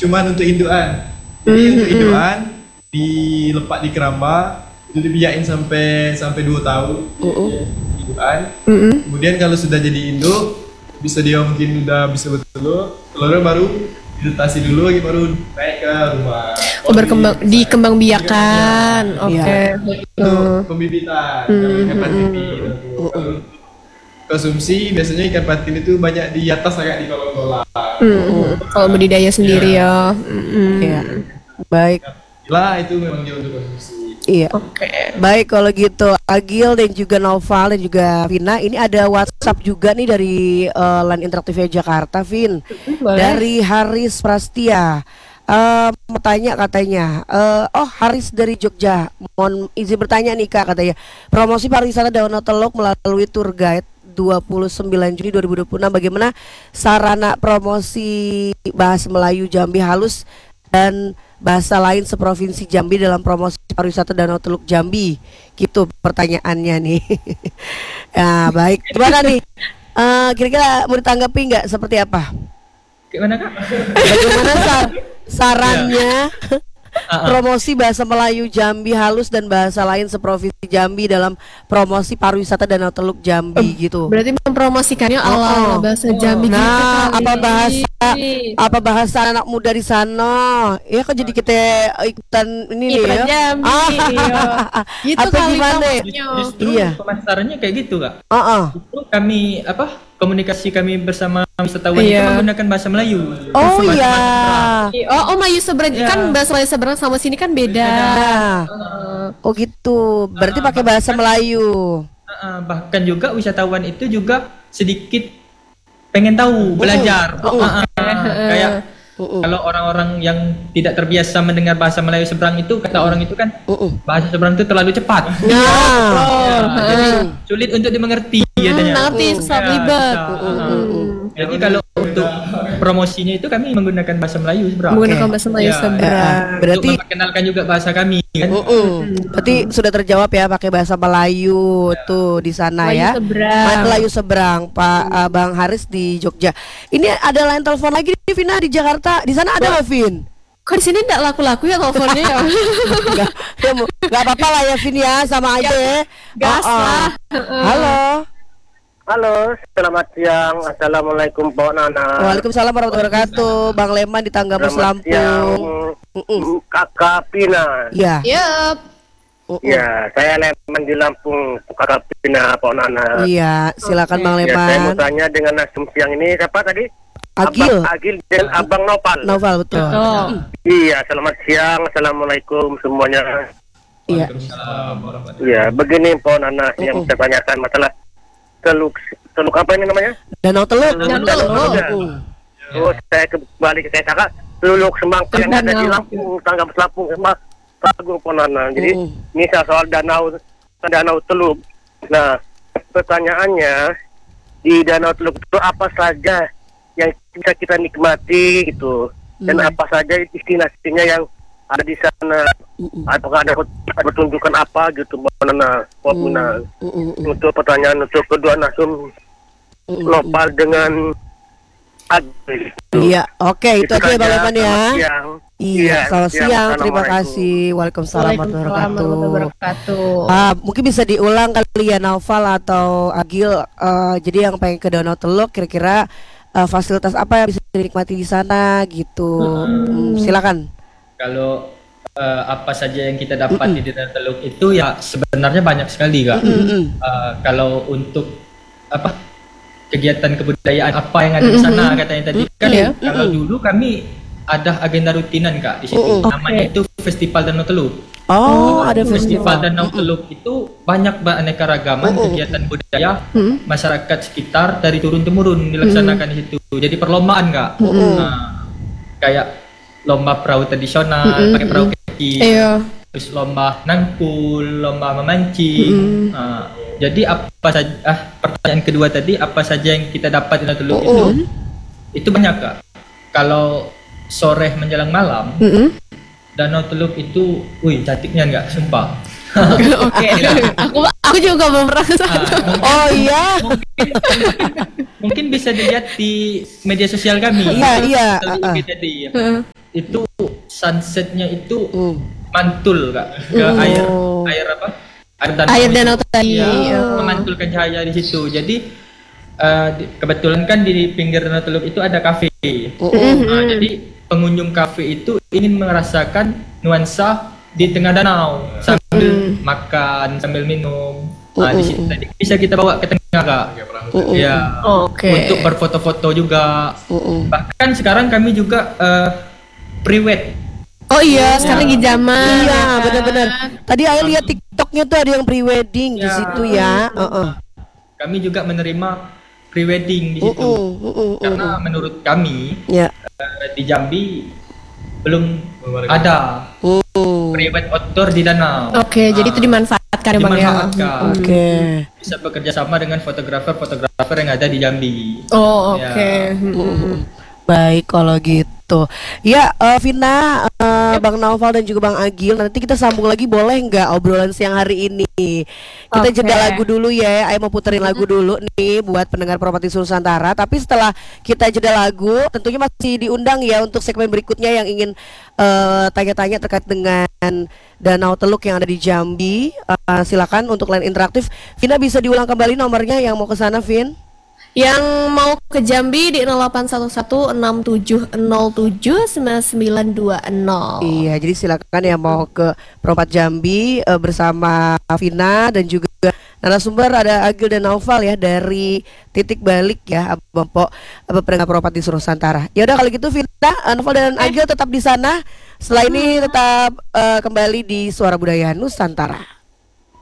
cuman untuk indukan. Jadi untuk indukan dilepak di keramba, itu dibiayain sampai 2 tahun. Indukan. Kemudian kalau sudah jadi induk, bisa dia mungkin udah bisa bertelur, telurnya baru diletasi dulu lagi baru naik ke rumah. Berkembang, dikembang biakan. Oke. Untuk pembibitan, ikan patin konsumsi biasanya ikan patin itu banyak di atas agak di kolam-kolam. Kalau budidaya sendiri ya. Iya. Baik. Lah itu memang dia untuk konsumsi. Iya. Oke. Baik kalau gitu Agil dan juga Naufal dan juga Vina, ini ada WhatsApp juga nih dari Line Interaktifnya Jakarta, Vin. Boleh. Dari Haris Prastia. Mau tanya katanya, Haris dari Jogja, mohon izin bertanya nih Kak, katanya promosi pariwisata Danau Teluk melalui tour guide 29 Juni 2026, bagaimana sarana promosi bahasa Melayu Jambi halus dan bahasa lain seprovinsi Jambi dalam promosi pariwisata Danau Teluk Jambi, gitu pertanyaannya nih. Ya baik, gimana nih, kira-kira mau ditanggapi nggak, seperti apa? Gimana Kak? Bagaimana sarannya promosi bahasa Melayu Jambi halus dan bahasa lain seprovinsi Jambi dalam promosi pariwisata Danau Teluk Jambi gitu. Berarti mempromosikannya ala bahasa Jambi gitu Nah, kali. apa bahasa anak muda di sana? Ya kok jadi kita ikutan ini nih Ipra ya. Jambi. Iya. Gitu Apa kali gimana? maksudnya. Justru Iya. pemasarannya kayak gitu Kak. Justru Kami komunikasi kami bersama wisatawan itu Iya. menggunakan bahasa Melayu. Oh Bahasa iya. Oh Melayu seberang kan bahasa Melayu seberang sama sini kan beda. Nah, oh gitu. Berarti pakai bahasa Melayu. Bahkan juga wisatawan itu juga sedikit pengen tahu, belajar. Kayak kalau orang-orang yang tidak terbiasa mendengar bahasa Melayu seberang itu, kata orang itu kan bahasa seberang itu terlalu cepat. Jadi sulit untuk dimengerti katanya. Nanti susah ribet. Jadi kalau untuk promosinya itu kami menggunakan bahasa Melayu seberang. Menggunakan bahasa Melayu seberang. Berarti untuk memperkenalkan juga bahasa kami kan. berarti sudah terjawab ya, pakai bahasa Melayu tuh di sana Melayu ya. seberang. Melayu seberang, Pak Bang Haris di Jogja. Ini ada line telepon lagi nih Vina di Jakarta. Di sana ada nggak, Vin? Kok di sini enggak laku-laku ya teleponnya ya? Nggak apa-apa lah ya Vin ya, sama aja ya. Gas lah. Halo. Halo, selamat siang. Assalamualaikum Pak Nana. Waalaikumsalam warahmatullahi wabarakatuh. Bang Leman di Tanggamus Selamat siang, Lampung. Kakak Pina. Iya. Yup. Ya, saya Leman di Lampung, Kakak Pina Pak Nana. Iya, silakan Bang Ya, saya mau Leman. tanya dengan nasum siang ini siapa tadi? Agil. Abang Agil dan Abang Nopal. Novel betul. Iya, selamat siang. Assalamualaikum semuanya. Iya. Ya, begini Pak Nana yang saya tanyakan masalah teluk apa ini namanya? Danau Teluk. Danau Teluk. Oh, saya kembali ke saya kakak Teluk Semangka yang ada di Lampung, Tanggamus Lampung, Agung Ponana. Jadi ini soal danau Teluk. Nah, pertanyaannya di Danau Teluk itu apa saja yang bisa kita nikmati gitu, dan apa saja destinasinya yang ada di sana, atau ada pertunjukan apa gitu, Ponana. Untuk pertanyaan untuk kedua nasum Nopal dengan Agil. Iya, oke, itu aja ya Bang Leman ya. Iya, selamat siang, terima Assalamualaikum. kasih. Waalaikumsalam warahmatullahi wabarakatuh. Wabarakatuh. Mungkin bisa diulang kali ya Naufal atau Agil. Jadi yang pengen ke Danau Teluk, kira-kira fasilitas apa yang bisa dinikmati di sana gitu. Silakan. Kalau apa saja yang kita dapat di Danau Teluk itu ya sebenarnya banyak sekali Kak. Kalau untuk kegiatan kebudayaan apa yang ada di sana katanya tadi kan, kalau dulu kami ada agenda rutinan Kak di situ. Namanya itu Festival Danau Teluk. Oh, ada Festival festival. Danau Teluk itu banyak beraneka ragaman kegiatan budaya masyarakat sekitar dari turun temurun dilaksanakan di situ. Jadi perlombaan Kak. Nah, kayak lomba perahu tradisional pakai perahu kecil. Iya. Terus lomba nangkul, lomba memancing. Jadi apa saja pertanyaan kedua tadi, apa saja yang kita dapat di Danau Teluk itu banyak Kak. Kalau sore menjelang malam, Danau Teluk itu, cantiknya enggak, sumpah. Oke. Aku juga belum pernah ke sana. Oh iya. Mungkin bisa dilihat di media sosial kami. Iya. Teluk tadi. itu sunsetnya itu mantul Kak ke air apa? Air danau tadi. Ya, memantulkan cahaya di situ. Jadi kebetulan kan di pinggir Danau Teluk itu ada kafe. Nah, jadi pengunjung kafe itu ingin merasakan nuansa di tengah danau sambil makan, sambil minum. Nah, di situ tadi bisa kita bawa ke tengah Kak. Ya. Untuk berfoto-foto juga. Bahkan sekarang kami juga pre-wed. Oh iya, sekarang lagi zaman. Iya, benar-benar. Tadi Ayah lihat TikToknya tuh ada yang pre-wedding di situ ya. Kami juga menerima pre-wedding di situ. Karena menurut kami di Jambi belum ada pre-wed outdoor di danau. Oke, jadi itu dimanfaatkan Bang ya. Bisa bekerja sama dengan fotografer yang ada di Jambi. Oh, oke. Baik kalau gitu. Ya, Vina, Bang Naufal dan juga Bang Agil, nanti kita sambung lagi boleh nggak obrolan siang hari ini? Kita jeda lagu dulu ya. Ayo mau puterin lagu dulu nih buat pendengar Properti Nusantara. Tapi setelah kita jeda lagu, tentunya masih diundang ya untuk segmen berikutnya yang ingin tanya-tanya terkait dengan Danau Teluk yang ada di Jambi. Silakan untuk line interaktif. Vina bisa diulang kembali nomornya yang mau ke sana, Vin? Yang mau ke Jambi di 0811-6707-9920. Iya, jadi silakan yang mau ke Perompak Jambi bersama Vina dan juga narasumber ada Agil dan Naufal ya dari Titik Balik ya, Abang Po, pendengar Properti Nusantara. Ya udah kalau gitu Vina, Naufal dan Agil tetap di sana. Setelah ini tetap kembali di Suara Budaya Nusantara.